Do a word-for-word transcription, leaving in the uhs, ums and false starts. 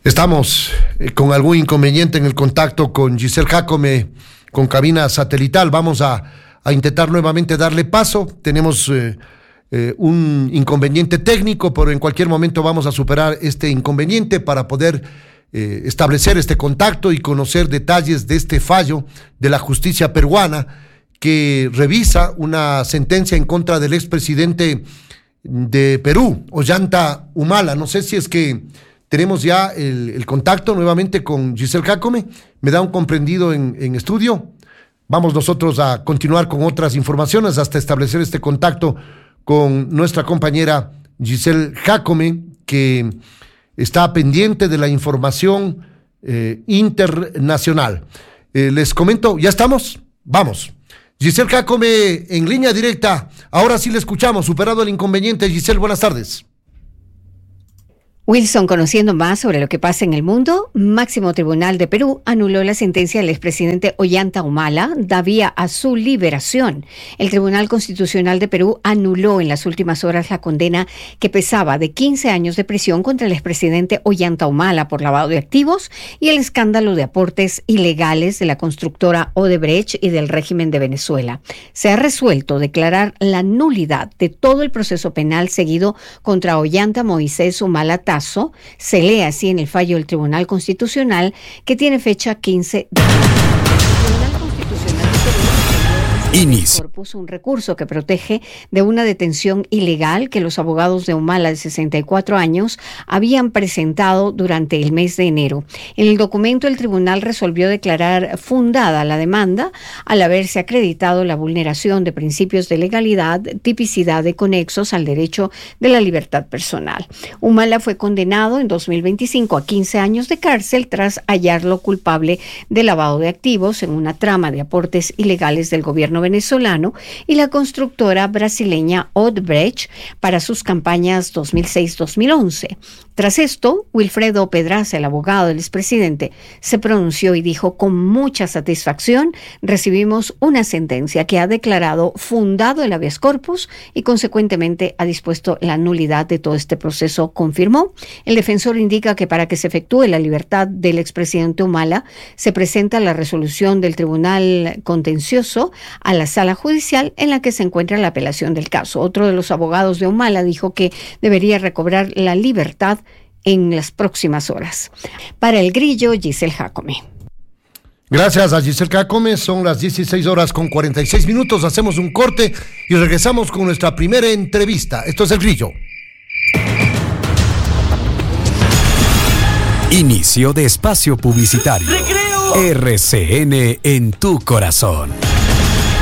Estamos eh, con algún inconveniente en el contacto con Giselle Jacome, con cabina satelital. Vamos a, a intentar nuevamente darle paso. Tenemos eh, eh, un inconveniente técnico, pero en cualquier momento vamos a superar este inconveniente para poder eh, establecer este contacto y conocer detalles de este fallo de la justicia peruana que revisa una sentencia en contra del expresidente de Perú, Ollanta Humala. No sé si es que tenemos ya el, el contacto nuevamente con Giselle Jacome. Me da un comprendido en, en estudio. Vamos nosotros a continuar con otras informaciones hasta establecer este contacto con nuestra compañera Giselle Jacome, que está pendiente de la información eh, internacional. Eh, les comento, ¿ya estamos? Vamos. Giselle Jacome en línea directa. Ahora sí le escuchamos, superado el inconveniente. Giselle, buenas tardes. Wilson, conociendo más sobre lo que pasa en el mundo, Máximo Tribunal de Perú anuló la sentencia del expresidente Ollanta Humala, da vía a su liberación. El Tribunal Constitucional de Perú anuló en las últimas horas la condena que pesaba de quince años de prisión contra el expresidente Ollanta Humala por lavado de activos y el escándalo de aportes ilegales de la constructora Odebrecht y del régimen de Venezuela. Se ha resuelto declarar la nulidad de todo el proceso penal seguido contra Ollanta Moisés Humala Tasso. Se lee así en el fallo del Tribunal Constitucional, que tiene fecha quince de junio. El Tribunal Constitucional de Perú Inicio. Puso un recurso que protege de una detención ilegal que los abogados de Humala, de sesenta y cuatro años, habían presentado durante el mes de enero. En el documento, el tribunal resolvió declarar fundada la demanda al haberse acreditado la vulneración de principios de legalidad, tipicidad de conexos al derecho de la libertad personal. Humala fue condenado en dos mil veinticinco a quince años de cárcel tras hallarlo culpable de lavado de activos en una trama de aportes ilegales del gobierno venezolano y la constructora brasileña Odebrecht para sus campañas dos mil seis a dos mil once. Tras esto, Wilfredo Pedraza, el abogado del expresidente, se pronunció y dijo: con mucha satisfacción recibimos una sentencia que ha declarado fundado el habeas corpus y consecuentemente ha dispuesto la nulidad de todo este proceso, confirmó. El defensor indica que para que se efectúe la libertad del expresidente Humala se presenta la resolución del Tribunal Contencioso a la sala judicial en la que se encuentra la apelación del caso. Otro de los abogados de Humala dijo que debería recobrar la libertad en las próximas horas. Para El Grillo, Giselle Jacome. Gracias a Giselle Jacome. Son las dieciséis horas con cuarenta y seis minutos. Hacemos un corte y regresamos con nuestra primera entrevista. Esto es El Grillo. Inicio de espacio publicitario. ¡Recreo! R C N en tu corazón.